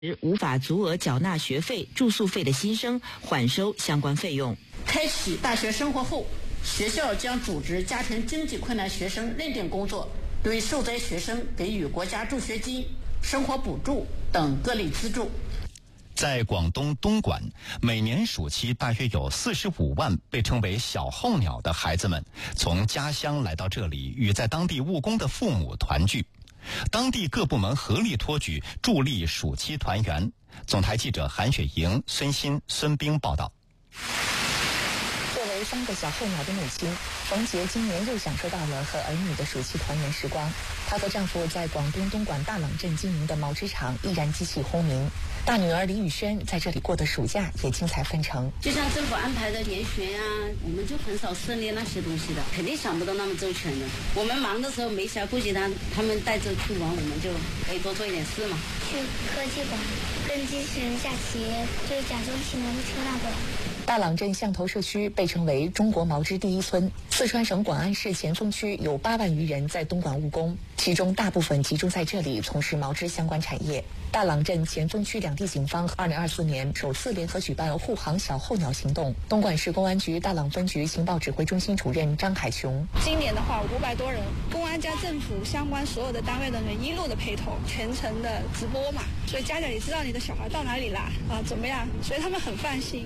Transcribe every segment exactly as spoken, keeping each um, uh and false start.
无法足额缴纳学费、住宿费的新生缓收相关费用。 开启大学生活后，学校将组织家庭经济困难学生认定工作，对受灾学生给予国家助学金、生活补助等各类资助。 在广东东莞，每年暑期大约有四十五万被称为小候鸟的孩子们从家乡来到这里，与在当地务工的父母团聚。当地各部门合力托举，助力暑期团圆。总台记者韩雪莹、孙鑫、孙冰报道。 作为三个小候鸟的母亲，冯杰今年又享受到了和儿女的暑期团圆时光。她和丈夫在广东东莞大朗镇经营的毛织厂依然机器轰鸣。大女儿李宇轩在这里过的暑假也精彩纷呈。 就像政府安排的研学呀、啊，我们就很少涉猎那些东西的，肯定想不到那么周全的。我们忙的时候没暇顾及他，他们带着去玩，我们就可以多做一点事嘛。 去科技馆跟机器人下棋，就是假装骑摩托车那个。 大朗镇象头社区被称为中国毛织第一村。四川省广安市前锋区有八万余人在东莞务工，其中大部分集中在这里从事毛织相关产业。大朗镇前锋区两地警方二零二四年首次联合举办护航小候鸟行动。东莞市公安局大朗分局情报指挥中心主任张海雄： 今年的话，五百多人，公安加政府相关所有的单位人员一路的陪同，全程的直播嘛，所以家长也知道你的小孩到哪里啦，啊，怎么样？所以他们很放心。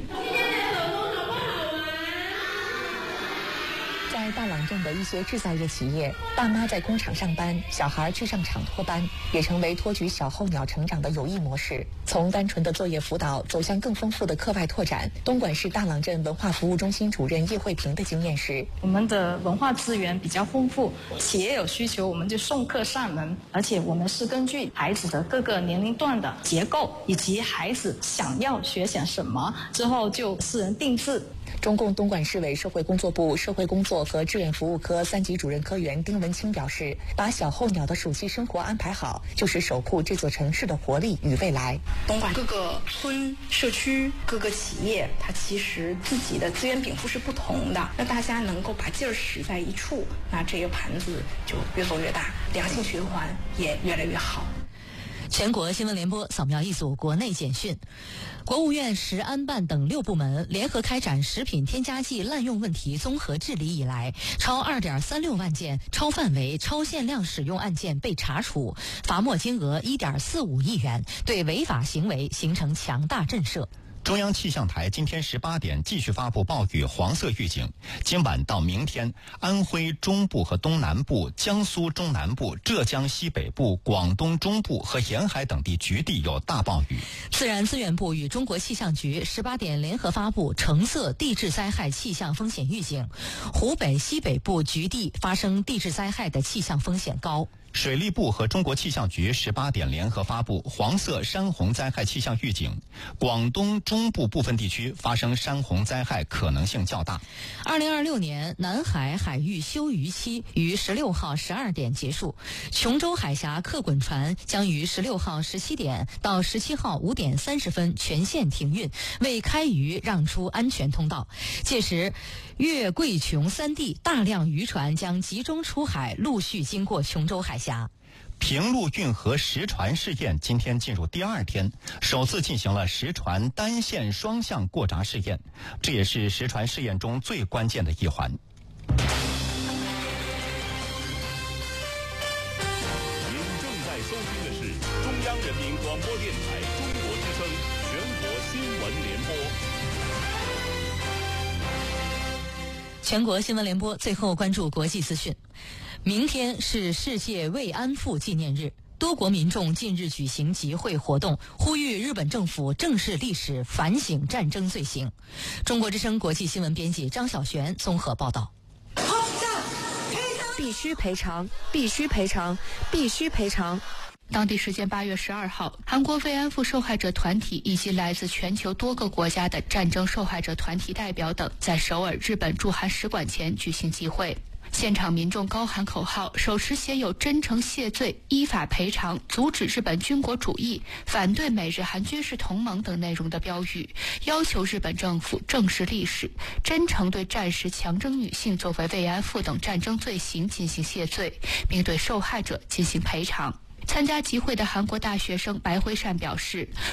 在大朗镇的一些制造业企业，爸妈在工厂上班，小孩去上厂托班，也成为托举小候鸟成长的有益模式。从单纯的作业辅导走向更丰富的课外拓展，东莞市大朗镇文化服务中心主任叶慧萍的经验是： 我们的文化资源比较丰富，企业有需求我们就送客上门，而且我们是根据孩子的各个年龄段的结构以及孩子想要学些什么，之后就私人定制。 中共东莞市委社会工作部社会工作和志愿服务科三级主任科员丁文清表示，把小候鸟的暑期生活安排好，就是守护这座城市的活力与未来。 东莞各个村、社区、各个企业，它其实自己的资源禀赋是不同的，那大家能够把劲儿使在一处，那这个盘子就越做越大，良性循环也越来越好。 全国新闻联播扫描一组国内简讯。国务院食安办等六部门联合开展食品添加剂滥用问题综合治理以来，超 二点三六万件超范围、超限量使用案件被查处，罚没金额 一点四五亿元，对违法行为形成强大震慑。 中央气象台今天十八点继续发布暴雨黄色预警，今晚到明天，安徽中部和东南部、江苏中南部、浙江西北部、广东中部和沿海等地局地有大暴雨。 自然资源部与中国气象局十八点联合发布橙色地质灾害气象风险预警，湖北西北部局地发生地质灾害的气象风险高。 水利部和中国气象局十八点联合发布黄色山洪灾害气象预警，广东中部部分地区发生山洪灾害可能性较大。 二零二六年南海海域休渔期于十六号十二点结束，琼州海峡客滚船将于十六号十七点到十七号五点三十分全线停运，为开渔让出安全通道。届时，粤贵琼三地大量渔船将集中出海，陆续经过琼州海峡。 平陆运河实船试验今天进入第二天，首次进行了实船单线双向过闸试验，这也是实船试验中最关键的一环。您正在收听的是中央人民广播电台中国之声全国新闻联播。 全国新闻联播最后关注国际资讯。明天是世界慰安妇纪念日，多国民众近日举行集会活动，呼吁日本政府正视历史，反省战争罪行。中国之声国际新闻编辑张小璇综合报道。 必须赔偿，必须赔偿，必须赔偿。 当地时间八月十二号，韩国慰安妇受害者团体以及来自全球多个国家的战争受害者团体代表等，在首尔日本驻韩使馆前举行集会。现场民众高喊口号，手持写有真诚谢罪、依法赔偿、阻止日本军国主义、反对美日韩军事同盟等内容的标语，要求日本政府正视历史，真诚对战时强征女性作为慰安妇等战争罪行进行谢罪，并对受害者进行赔偿。 参加集会的韩国大学生白辉善表示，